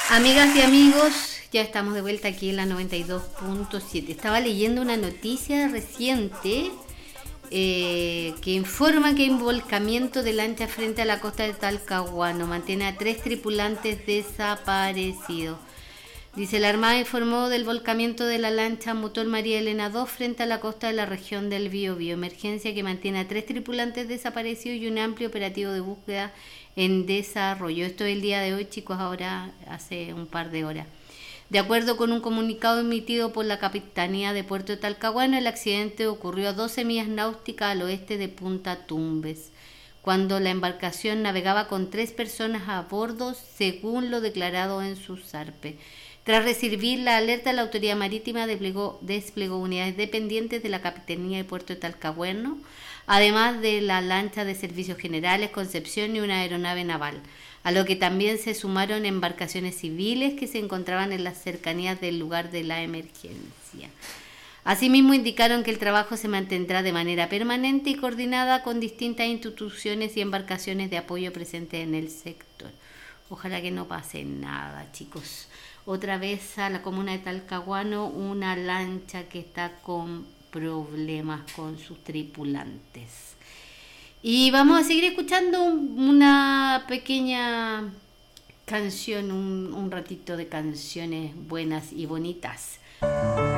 Amigas y amigos, ya estamos de vuelta aquí en la 92.7. Estaba leyendo una noticia reciente que informa que hay un volcamiento de lancha frente a la costa de Talcahuano. Mantiene a 3 tripulantes desaparecidos. Dice, la Armada informó del volcamiento de la lancha motor María Elena II frente a la costa de la región del Biobío. Emergencia que mantiene a 3 tripulantes desaparecidos y un amplio operativo de búsqueda en desarrollo. Esto es el día de hoy, chicos, ahora hace un par de horas. De acuerdo con un comunicado emitido por la Capitanía de Puerto de Talcahuano, el accidente ocurrió a 12 millas náuticas al oeste de Punta Tumbes, cuando la embarcación navegaba con 3 personas a bordo, según lo declarado en su zarpe. Tras recibir la alerta, la Autoridad Marítima desplegó unidades dependientes de la Capitanía de Puerto de Talcahuano, además de la lancha de servicios generales Concepción y una aeronave naval, a lo que también se sumaron embarcaciones civiles que se encontraban en las cercanías del lugar de la emergencia. Asimismo, indicaron que el trabajo se mantendrá de manera permanente y coordinada con distintas instituciones y embarcaciones de apoyo presentes en el sector. Ojalá que no pase nada, chicos. Otra vez a la comuna de Talcahuano, una lancha que está con problemas con sus tripulantes. Y vamos a seguir escuchando una pequeña canción, un ratito de canciones buenas y bonitas.